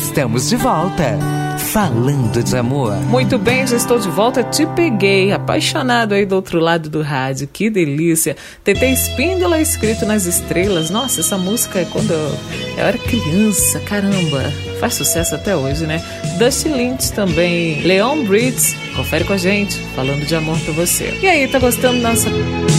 Estamos de volta, falando de amor. Muito bem, já estou de volta. Te peguei, apaixonado aí do outro lado do rádio. Que delícia. TT Espíndola, escrito nas estrelas. Nossa, essa música é quando eu era criança. Caramba, faz sucesso até hoje, né? Dusty Lynch também. Leon Bridges, confere com a gente, falando de amor pra você. E aí, tá gostando da nossa